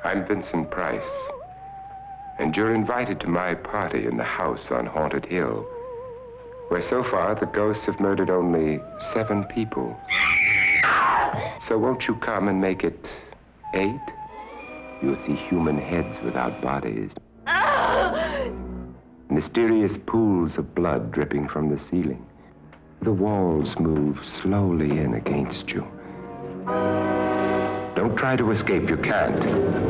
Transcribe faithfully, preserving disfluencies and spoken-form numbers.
I'm Vincent Price, and you're invited to my party in the house on Haunted Hill, where so far the ghosts have murdered only seven people. So won't you come and make it eight? You'll see human heads without bodies. Mysterious pools of blood dripping from the ceiling. The walls move slowly in against you. Don't try to escape, you can't.